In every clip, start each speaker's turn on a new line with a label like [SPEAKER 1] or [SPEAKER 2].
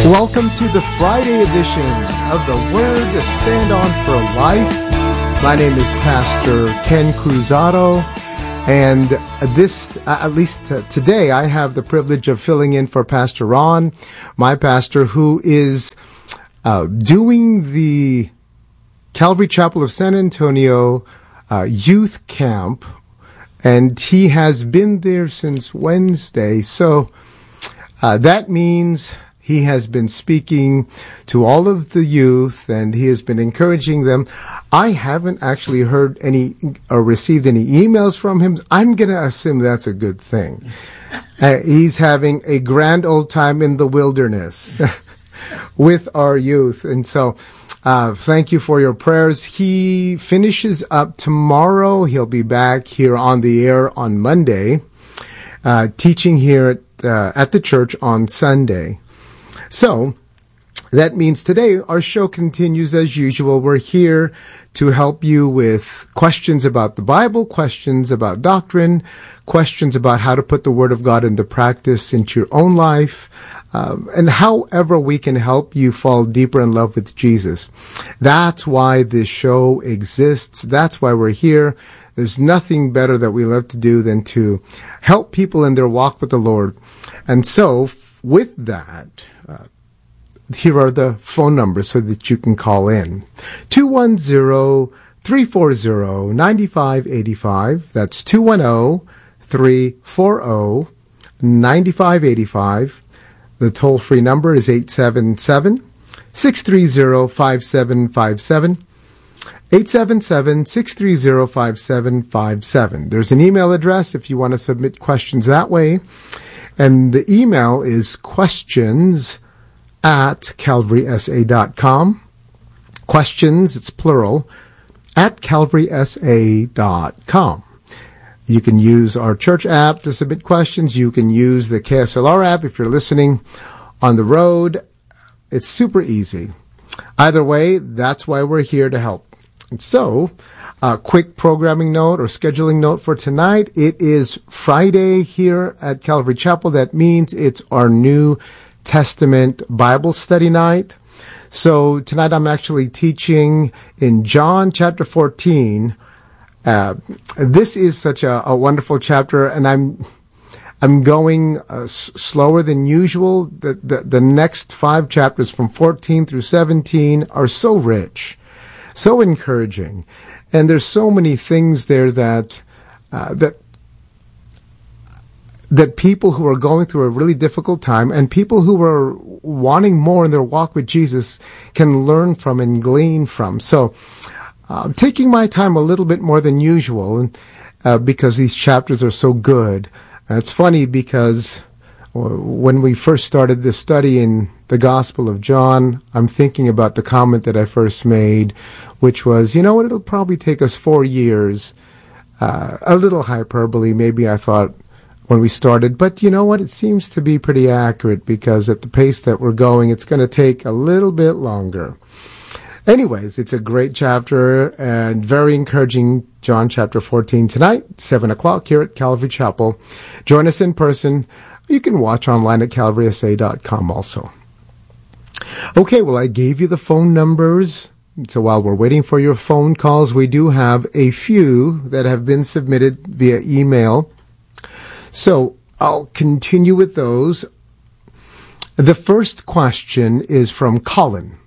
[SPEAKER 1] Welcome to the Friday edition of the Word to Stand On for Life. My name is Pastor Ken Cruzado, and today, I have the privilege of filling in for Pastor Ron, my pastor, who is doing the Calvary Chapel of San Antonio youth camp, and he has been there since Wednesday. So that means he has been speaking to all of the youth, and he has been encouraging them. I haven't actually heard any or received any emails from him. I'm going to assume that's a good thing. He's having a grand old time in the wilderness with our youth. And so thank you for your prayers. He finishes up tomorrow. He'll be back here on the air on Monday, teaching here at the church on Sunday. So that means today our show continues as usual. We're here to help you with questions about the Bible, questions about doctrine, questions about how to put the Word of God into practice into your own life, and however we can help you fall deeper in love with Jesus. That's why this show exists. That's why we're here. There's nothing better that we love to do than to help people in their walk with the Lord. And so with that, here are the phone numbers so that you can call in. 210-340-9585. That's 210-340-9585. The toll-free number is 877-630-5757. 877-630-5757. There's an email address if you want to submit questions that way. And the email is questions@calvarysa.com. Questions, it's plural, at calvarysa.com. You can use our church app to submit questions. You can use the KSLR app if you're listening on the road. It's super easy. Either way, that's why we're here to help. And so, a quick programming note or scheduling note for tonight. It is Friday here at Calvary Chapel. That means it's our New Testament Bible study night. So tonight I'm actually teaching in John chapter 14. This is such a wonderful chapter, and I'm going slower than usual. The next 5 chapters from 14 through 17 are so rich, so encouraging, and there's so many things there that people who are going through a really difficult time and people who are wanting more in their walk with Jesus can learn from and glean from. So I'm taking my time a little bit more than usual because these chapters are so good. It's funny because when we first started this study in the Gospel of John, I'm thinking about the comment that I first made, which was, it'll probably take us 4 years. A little hyperbole, maybe I thought, when we started, but you know what? It seems to be pretty accurate because at the pace that we're going, it's going to take a little bit longer. Anyways, it's a great chapter and very encouraging. John chapter 14 tonight, 7 o'clock here at Calvary Chapel. Join us in person. You can watch online at calvarysa.com also. Okay, well, I gave you the phone numbers. So while we're waiting for your phone calls, we do have a few that have been submitted via email. So I'll continue with those. The first question is from Colin.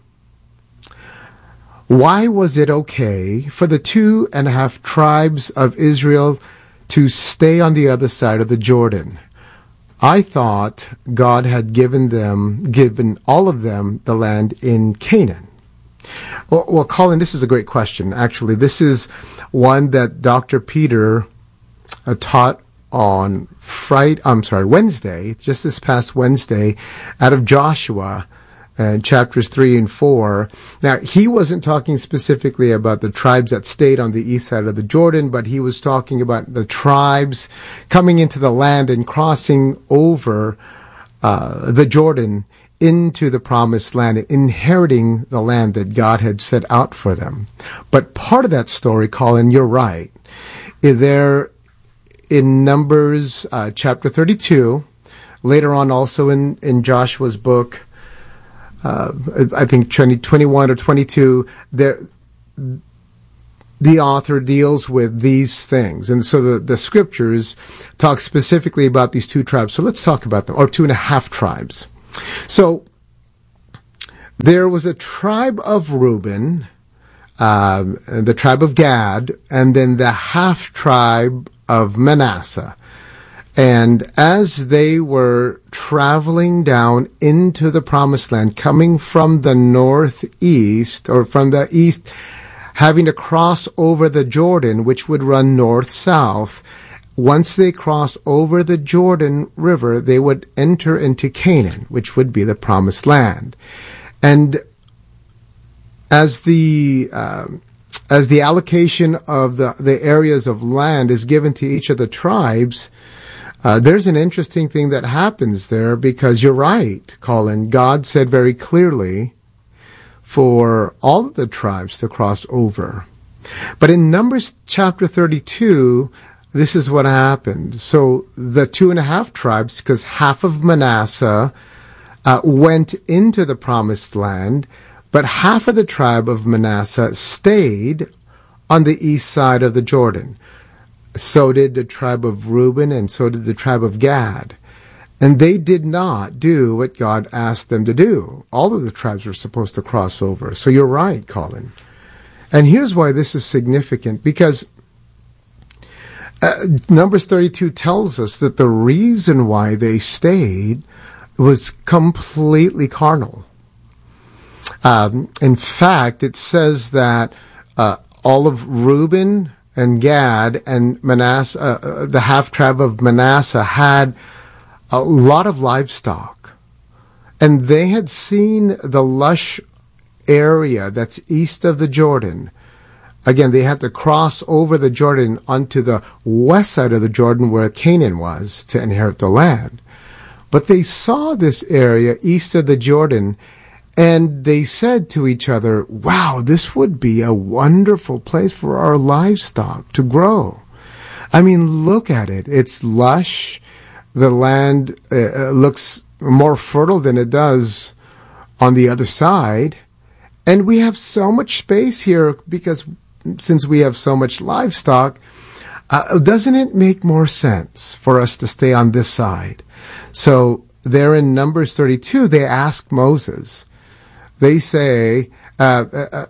[SPEAKER 1] Why was it okay for the 2.5 tribes of Israel to stay on the other side of the Jordan? I thought God had given all of them the land in Canaan. Well, Colin, this is a great question. Actually, this is one that Dr. Peter taught on Wednesday, just this past Wednesday, out of Joshua, chapters 3 and 4. Now, he wasn't talking specifically about the tribes that stayed on the east side of the Jordan, but he was talking about the tribes coming into the land and crossing over the Jordan into the promised land, inheriting the land that God had set out for them. But part of that story, Colin, you're right. There in Numbers chapter 32, later on also in Joshua's book, I think 21 or 22, the author deals with these things. And so the scriptures talk specifically about these two tribes. So let's talk about them, or 2.5 tribes. So there was a tribe of Reuben, the tribe of Gad, and then the half tribe of Manasseh. And as they were traveling down into the promised land, coming from the northeast, or from the east, having to cross over the Jordan, which would run north-south, once they cross over the Jordan River, they would enter into Canaan, which would be the promised land. And as the allocation of the areas of land is given to each of the tribes, there's an interesting thing that happens there, because you're right, Colin. God said very clearly for all of the tribes to cross over. But in Numbers chapter 32, this is what happened. So the 2.5 tribes, because half of Manasseh went into the promised land, but half of the tribe of Manasseh stayed on the east side of the Jordan. So did the tribe of Reuben, and so did the tribe of Gad. And they did not do what God asked them to do. All of the tribes were supposed to cross over. So you're right, Colin. And here's why this is significant, because Numbers 32 tells us that the reason why they stayed was completely carnal. In fact, it says that all of Reuben and Gad and Manasseh, the half tribe of Manasseh, had a lot of livestock. And they had seen the lush area that's east of the Jordan. Again, they had to cross over the Jordan onto the west side of the Jordan where Canaan was to inherit the land. But they saw this area east of the Jordan, and they said to each other, wow, this would be a wonderful place for our livestock to grow. I mean, look at it. It's lush. The land looks more fertile than it does on the other side. And we have so much space here, because since we have so much livestock, doesn't it make more sense for us to stay on this side? So there in Numbers 32, they ask Moses. They say, I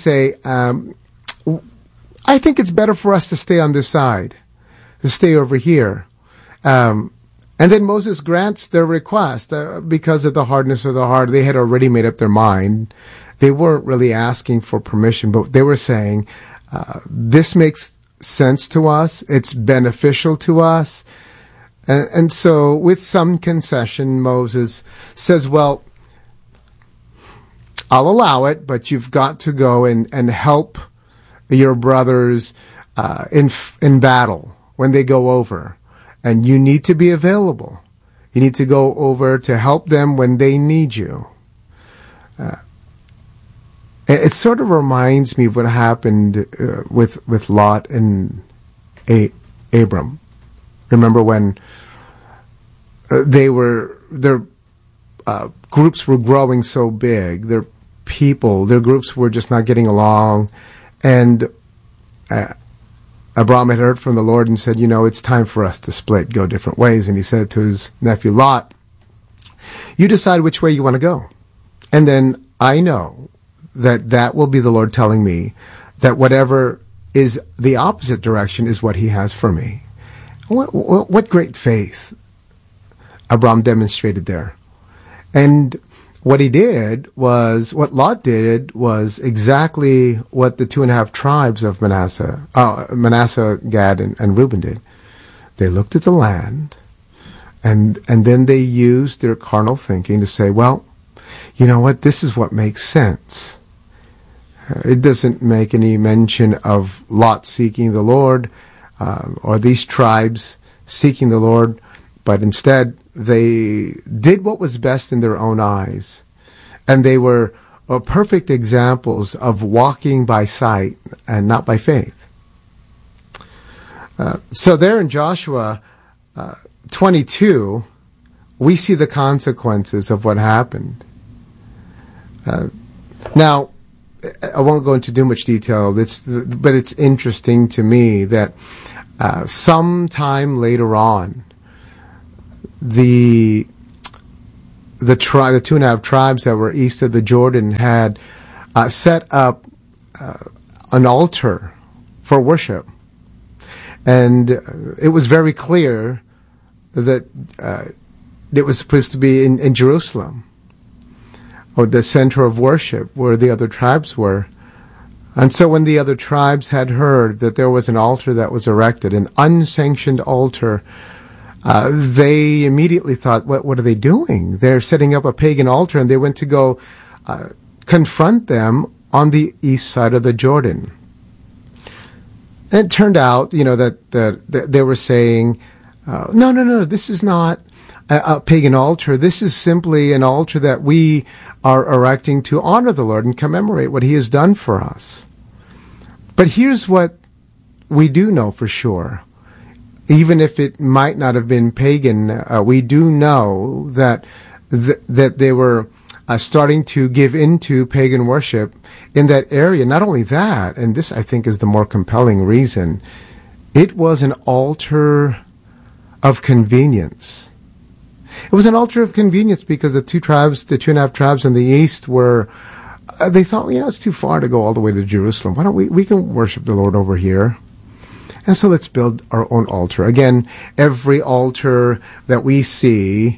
[SPEAKER 1] think it's better for us to stay on this side, to stay over here. And then Moses grants their request because of the hardness of the heart. They had already made up their mind. They weren't really asking for permission, but they were saying, this makes sense to us. It's beneficial to us. And so with some concession, Moses says, well, I'll allow it, but you've got to go and help your brothers in battle when they go over. And you need to be available. You need to go over to help them when they need you. It sort of reminds me of what happened with Lot and Abram. Remember when their groups were growing so big, their groups were just not getting along, and Abram had heard from the Lord and said, it's time for us to split, go different ways. And he said to his nephew Lot, you decide which way you want to go. And then I know that will be the Lord telling me that whatever is the opposite direction is what he has for me. What great faith Abram demonstrated there. And what Lot did was exactly what the 2.5 tribes of Manasseh, Gad, and Reuben did. They looked at the land, and then they used their carnal thinking to say, well, you know what, this is what makes sense. It doesn't make any mention of Lot seeking the Lord, or these tribes seeking the Lord, but instead they did what was best in their own eyes. And they were perfect examples of walking by sight and not by faith. So there in Joshua 22, we see the consequences of what happened. Now, I won't go into too much detail, but it's interesting to me that sometime later on, the 2.5 tribes that were east of the Jordan had set up an altar for worship. And it was very clear that it was supposed to be in Jerusalem, or the center of worship where the other tribes were. And so when the other tribes had heard that there was an altar that was erected, an unsanctioned altar, they immediately thought, what are they doing? They're setting up a pagan altar, and they went to go confront them on the east side of the Jordan. And it turned out, that they were saying, no, this is not a pagan altar. This is simply an altar that we are erecting to honor the Lord and commemorate what He has done for us. But here's what we do know for sure. Even if it might not have been pagan, we do know that they were starting to give into pagan worship in that area. Not only that, and this I think is the more compelling reason, it was an altar of convenience. It was an altar of convenience because the 2.5 tribes in the east were, they thought, it's too far to go all the way to Jerusalem. Why don't we can worship the Lord over here? And so let's build our own altar. Again, every altar that we see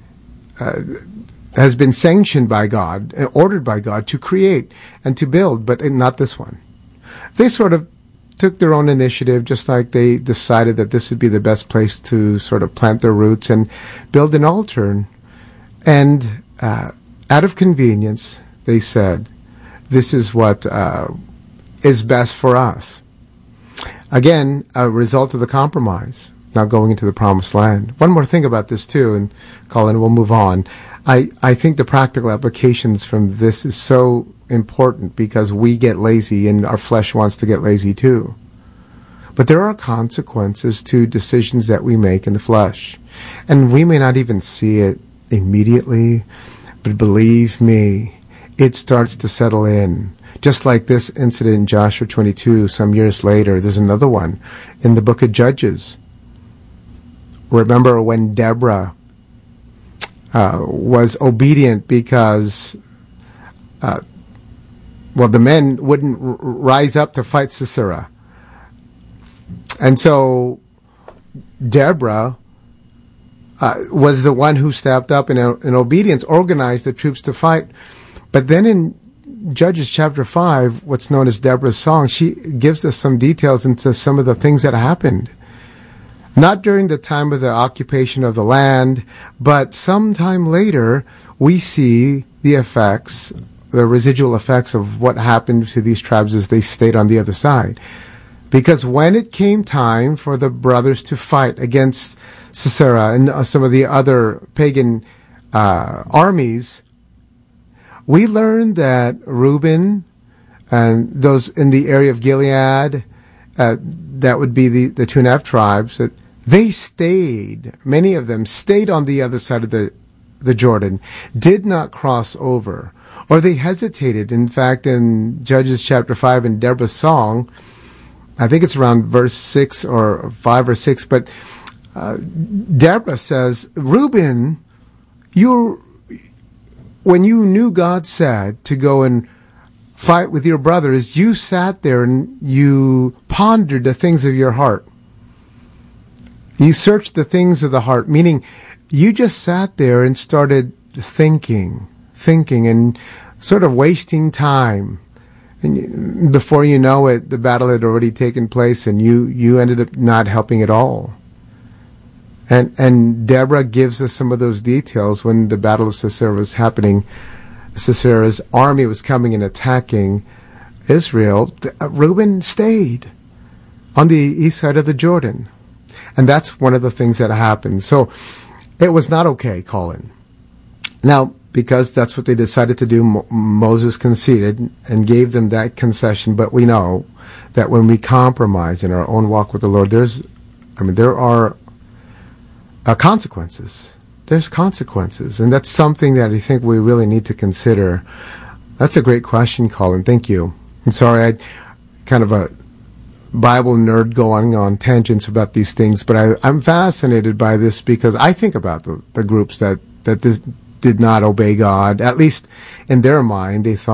[SPEAKER 1] has been sanctioned by God, ordered by God to create and to build, but not this one. They sort of took their own initiative, just like they decided that this would be the best place to sort of plant their roots and build an altar. And out of convenience, they said, this is what is best for us. Again, a result of the compromise, not going into the promised land. One more thing about this too, and Colin, we'll move on. I think the practical applications from this is so important because we get lazy and our flesh wants to get lazy too. But there are consequences to decisions that we make in the flesh. And we may not even see it immediately, but believe me, it starts to settle in. Just like this incident in Joshua 22, some years later, there's another one in the book of Judges. Remember when Deborah was obedient because, the men wouldn't rise up to fight Sisera. And so Deborah was the one who stepped up in obedience, organized the troops to fight. But then in Judges chapter 5, what's known as Deborah's Song, she gives us some details into some of the things that happened. Not during the time of the occupation of the land, but sometime later, we see the effects, the residual effects of what happened to these tribes as they stayed on the other side. Because when it came time for the brothers to fight against Sisera and some of the other pagan armies, we learned that Reuben and those in the area of Gilead, that would be the 2.5 tribes, that they stayed, many of them stayed on the other side of the Jordan, did not cross over, or they hesitated. In fact, in Judges chapter 5 in Deborah's Song, I think it's around verse 6 or 5 or 6, but Deborah says, Reuben, when you knew God said to go and fight with your brothers, you sat there and you pondered the things of your heart. You searched the things of the heart, meaning you just sat there and started thinking and sort of wasting time. And before you know it, the battle had already taken place and you ended up not helping at all. And Deborah gives us some of those details when the battle of Sisera was happening. Sisera's army was coming and attacking Israel. Reuben stayed on the east side of the Jordan. And that's one of the things that happened. So it was not okay, Colin. Now, because that's what they decided to do, Moses conceded and gave them that concession. But we know that when we compromise in our own walk with the Lord, there are consequences. There's consequences. And that's something that I think we really need to consider That's a great question, Colin. Thank you. I'm sorry, I kind of a Bible nerd going on tangents about these things, but I'm fascinated by this because I think about the groups that did not obey God. At least in their mind, they thought